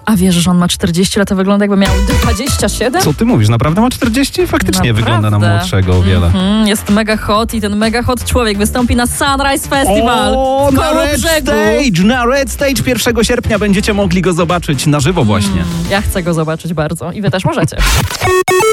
A wiesz, że on ma 40 lat, a wygląda jakby miał 27? Co ty mówisz? Naprawdę ma 40? Faktycznie wygląda na młodszego o wiele. Jest mega hot i ten mega hot człowiek wystąpi na Sunrise Festival w na Red Kołobrzegu. Stage! Na Red Stage 1 sierpnia będziecie mogli go zobaczyć na żywo właśnie. Ja chcę go zobaczyć bardzo i wy też możecie.